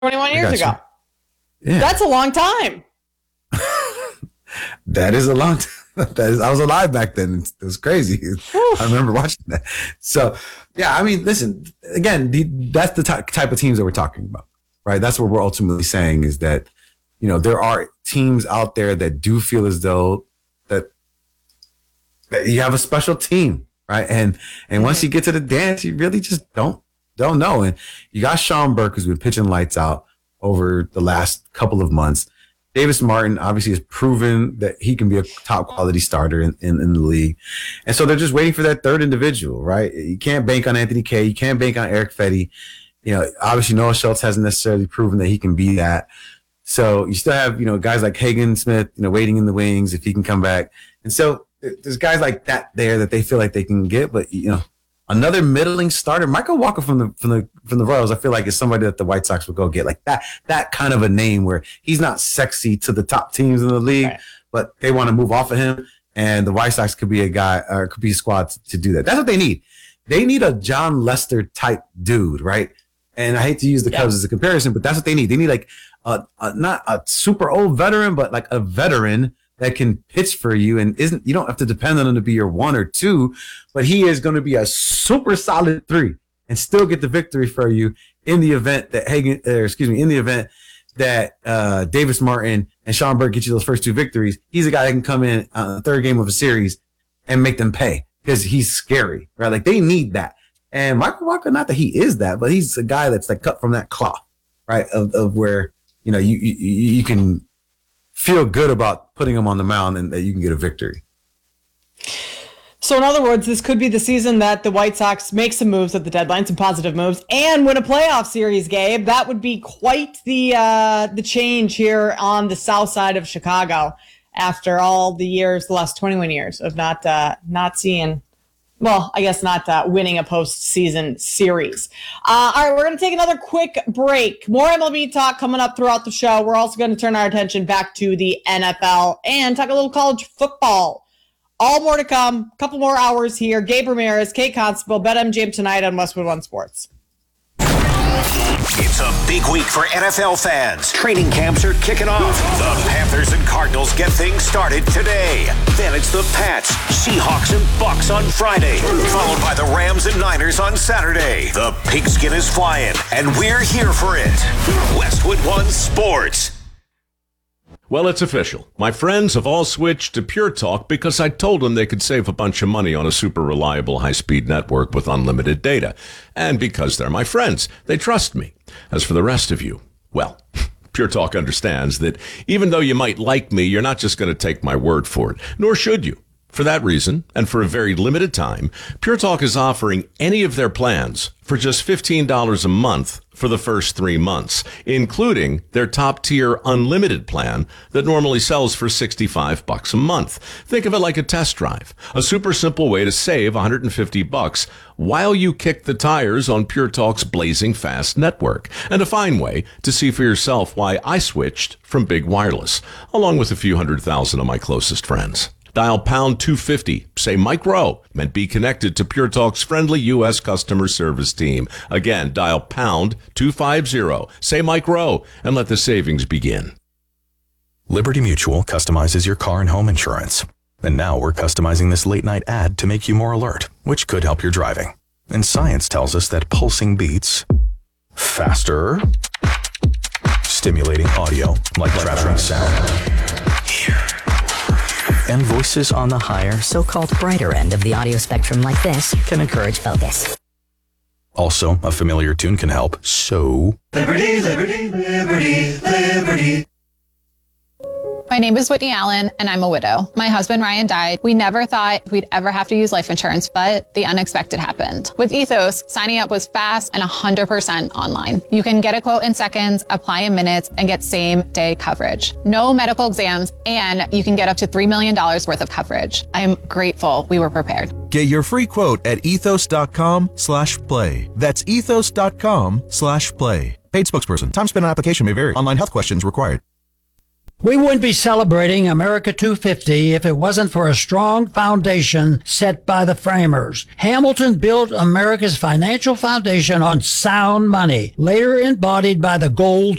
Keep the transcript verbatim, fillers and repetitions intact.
twenty-one years ago. Yeah. That's a long time. That is a long time. That is, I was alive back then. It was crazy. Whew. I remember watching that. So, yeah, I mean, listen, again, the, that's the ty- type of teams that we're talking about, right? That's what we're ultimately saying is that, you know, there are teams out there that do feel as though that, that you have a special team, right? And and mm-hmm. once you get to the dance, you really just don't don't know. And you got Sean Burke, who's been pitching lights out over the last couple of months. Davis Martin obviously has proven that he can be a top quality starter in, in, in the league. And so they're just waiting for that third individual, right? You can't bank on Anthony Kay. You can't bank on Erick Fedde. You know, obviously Noah Schultz hasn't necessarily proven that he can be that. So you still have, you know, guys like Hagen Smith, you know, waiting in the wings if he can come back. And so there's guys like that there that they feel like they can get, but you know, another middling starter, Michael Walker from the from the from the Royals, I feel like is somebody that the White Sox would go get, like that that kind of a name where he's not sexy to the top teams in the league, right. but they want to move off of him, and the White Sox could be a guy or could be a squad to, to do that. That's what they need. They need a John Lester type dude, right? And I hate to use the Cubs yeah. as a comparison, but that's what they need. They need like a, a not a super old veteran, but like a veteran that can pitch for you and isn't, you don't have to depend on him to be your one or two, but he is going to be a super solid three and still get the victory for you in the event that Hagen, or excuse me, in the event that uh, Davis Martin and Sean Burke get you those first two victories. He's a guy that can come in on the third game of a series and make them pay because he's scary, right? Like they need that. And Michael Walker, not that he is that, but he's a guy that's like cut from that cloth, right? Of, of where, you know, you, you, you can feel good about putting him on the mound and that you can get a victory. So in other words, this could be the season that the White Sox make some moves at the deadline, some positive moves, and win a playoff series, Gabe. That would be quite the uh, the change here on the south side of Chicago after all the years, the last twenty-one years of not uh, not seeing, well, I guess not uh, winning a postseason series. Uh, all right, we're going to take another quick break. More M L B talk coming up throughout the show. We're also going to turn our attention back to the N F L and talk a little college football. All more to come. A couple more hours here. Gabe Ramirez, Kate Constable, BetMGM tonight on Westwood One Sports. It's a big week for N F L fans. Training camps are kicking off. The Panthers and Cardinals get things started today. Then it's the Pats, Seahawks, and Bucks on Friday, followed by the Rams and Niners on Saturday. The pigskin is flying, and we're here for it. Westwood One Sports. Well, it's official. My friends have all switched to Pure Talk because I told them they could save a bunch of money on a super reliable high-speed network with unlimited data. And because they're my friends, they trust me. As for the rest of you, well, Pure Talk understands that even though you might like me, you're not just going to take my word for it, nor should you. For that reason, and for a very limited time, Pure Talk is offering any of their plans for just fifteen dollars a month for the first three months, including their top-tier unlimited plan that normally sells for sixty-five bucks a month. Think of it like a test drive, a super simple way to save one hundred fifty bucks while you kick the tires on Pure Talk's blazing fast network, and a fine way to see for yourself why I switched from Big Wireless, along with a few hundred thousand of my closest friends. Dial pound two fifty, say Mike Rowe, and be connected to Pure Talk's friendly U S customer service team. Again, dial pound two fifty, say Mike Rowe, and let the savings begin. Liberty Mutual customizes your car and home insurance. And now we're customizing this late night ad to make you more alert, which could help your driving. And science tells us that pulsing beats faster, stimulating audio like traveling sound. Here. And voices on the higher, so-called brighter end of the audio spectrum like this can encourage focus. Also, a familiar tune can help, so... Liberty, liberty, liberty, liberty. My name is Whitney Allen, and I'm a widow. My husband, Ryan, died. We never thought we'd ever have to use life insurance, but the unexpected happened. With Ethos, signing up was fast and one hundred percent online. You can get a quote in seconds, apply in minutes, and get same-day coverage. No medical exams, and you can get up to three million dollars worth of coverage. I'm grateful we were prepared. Get your free quote at ethos.com slash play. That's ethos.com slash play. Paid spokesperson. Time spent on application may vary. Online health questions required. We wouldn't be celebrating America two fifty if it wasn't for a strong foundation set by the framers. Hamilton built America's financial foundation on sound money, later embodied by the gold